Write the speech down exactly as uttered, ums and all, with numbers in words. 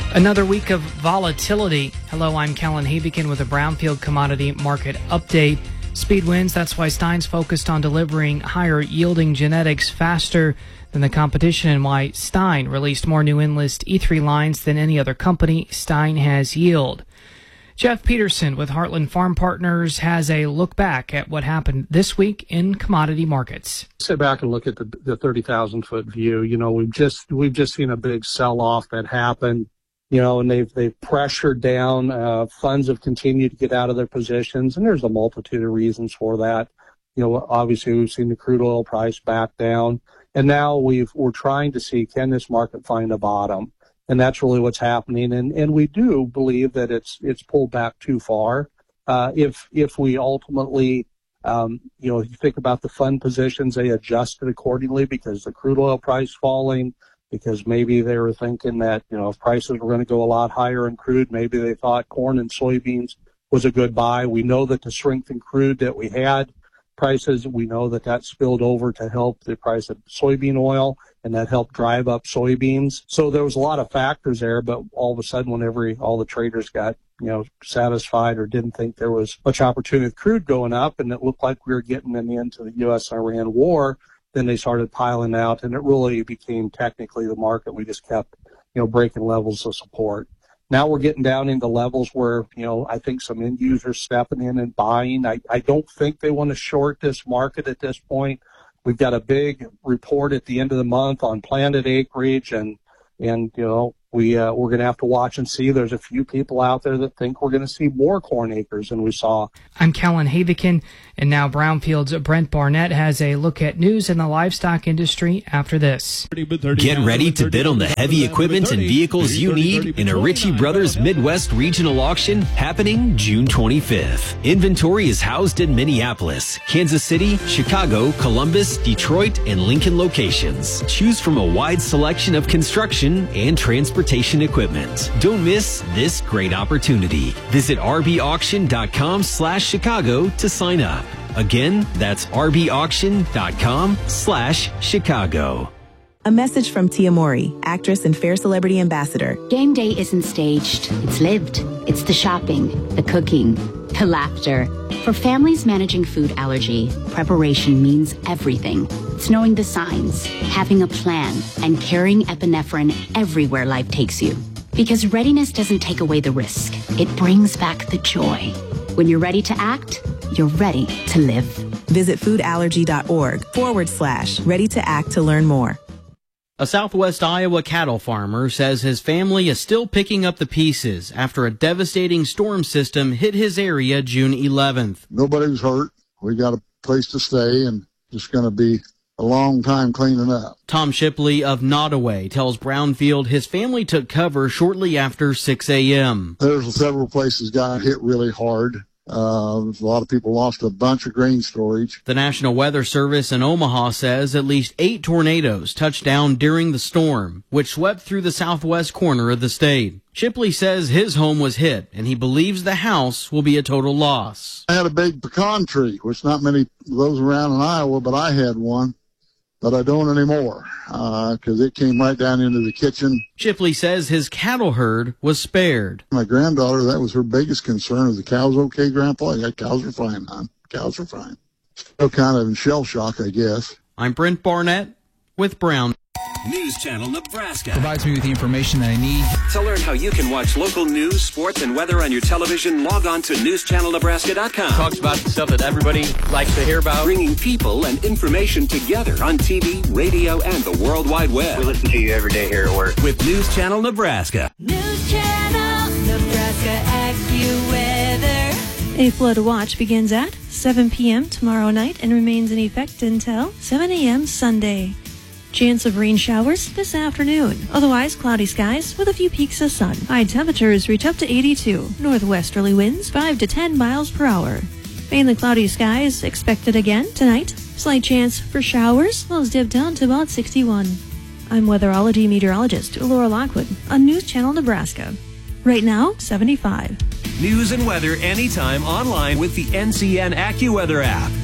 Another week of volatility. Hello, I'm Kellen Habekin with a Brownfield Commodity Market Update. Speed wins. That's why Stein's focused on delivering higher yielding genetics faster than the competition, and why Stein released more new Enlist E three lines than any other company. Stein has yield. Jeff Peterson with Heartland Farm Partners has a look back at what happened this week in commodity markets. Sit back and look at the, the thirty thousand foot view. You know, we've just we've just seen a big sell off that happened. You know, and they've they've pressured down. Uh, funds have continued to get out of their positions, and there's a multitude of reasons for that. You know, obviously we've seen the crude oil price back down, and now we've we're trying to see, can this market find a bottom, and that's really what's happening. And and we do believe that it's it's pulled back too far. Uh, if if we ultimately, um, you know, if you think about the fund positions, they adjusted accordingly because the crude oil price falling. Because maybe they were thinking that, you know, if prices were going to go a lot higher in crude, maybe they thought corn and soybeans was a good buy. We know that the strength in crude that we had prices, we know that that spilled over to help the price of soybean oil, and that helped drive up soybeans. So there was a lot of factors there, but all of a sudden whenever all the traders got, you know, satisfied or didn't think there was much opportunity with crude going up, and it looked like we were getting in the end to the U S Iran war, then they started piling out, and it really became technically the market. We just kept, you know, breaking levels of support. Now we're getting down into levels where, you know, I think some end users stepping in and buying. I, I don't think they want to short this market at this point. We've got a big report at the end of the month on planted acreage, and, and, you know, we, uh, we're going to have to watch and see. There's a few people out there that think we're going to see more corn acres than we saw. I'm Kellen Habekin, and now Brownfield's Brent Barnett has a look at news in the livestock industry after this. Get ready to bid on the heavy equipment and vehicles you need in a Ritchie Brothers Midwest Regional Auction happening June twenty-fifth. Inventory is housed in Minneapolis, Kansas City, Chicago, Columbus, Detroit, and Lincoln locations. Choose from a wide selection of construction and transportation equipment. Don't miss this great opportunity. Visit r b auction dot com slash Chicago to sign up. Again, that's r b auction dot com slash Chicago. A message from Tia Mori, actress and Fair Celebrity Ambassador. Game day isn't staged. It's lived. It's the shopping, the cooking, the laughter. For families managing food allergy, preparation means everything. It's knowing the signs, having a plan, and carrying epinephrine everywhere life takes you. Because readiness doesn't take away the risk. It brings back the joy. When you're ready to act, you're ready to live. Visit foodallergy.org forward slash ready to act to learn more. A Southwest Iowa cattle farmer says his family is still picking up the pieces after a devastating storm system hit his area June eleventh. Nobody's hurt. We got a place to stay, and just going to be a long time cleaning up. Tom Shipley of Nottoway tells Brownfield his family took cover shortly after six a.m. There's several places got hit really hard. Uh, a lot of people lost a bunch of grain storage. The National Weather Service in Omaha says at least eight tornadoes touched down during the storm, which swept through the southwest corner of the state. Shipley says his home was hit, and he believes the house will be a total loss. I had a big pecan tree, which not many of those around in Iowa, but I had one. But I don't anymore, because uh, it came right down into the kitchen. Shipley says his cattle herd was spared. My granddaughter, that was her biggest concern. Is the cows okay, Grandpa? Yeah, cows are fine, hon. Cows are fine. Still kind of in shell shock, I guess. I'm Brent Barnett with Brown. News Channel Nebraska provides me with the information that I need. To learn how you can watch local news, sports, and weather on your television, log on to news channel nebraska dot com. Talks about the stuff that everybody likes to hear about. Bringing people and information together on T V, radio, and the World Wide Web. We listen to you every day here at work. With News Channel Nebraska. News Channel Nebraska AccuWeather. A flood watch begins at seven p.m. tomorrow night and remains in effect until seven a.m. Sunday. Chance of rain showers this afternoon. Otherwise, cloudy skies with a few peaks of sun. High temperatures reach up to eighty-two. Northwesterly winds five to ten miles per hour. Mainly cloudy skies expected again tonight. Slight chance for showers. Lows dip down to about sixty-one. I'm weatherology meteorologist Laura Lockwood on News Channel Nebraska. Right now, seventy-five. News and weather anytime online with the N C N AccuWeather app.